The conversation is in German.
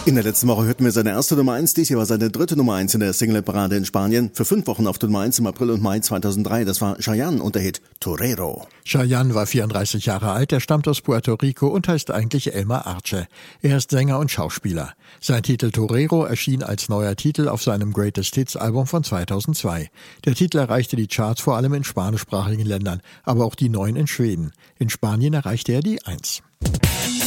In der letzten Woche hörten wir seine erste Nummer 1, dies hier war seine dritte Nummer 1 in der Single-Parade in Spanien. Für 5 Wochen auf der Nummer 1 im April und Mai 2003. Das war Chayanne und der Hit Torero. Chayanne war 34 Jahre alt, er stammt aus Puerto Rico und heißt eigentlich Elmer Arce. Er ist Sänger und Schauspieler. Sein Titel Torero erschien als neuer Titel auf seinem Greatest Hits Album von 2002. Der Titel erreichte die Charts vor allem in spanischsprachigen Ländern, aber auch die 9 in Schweden. In Spanien erreichte er die 1.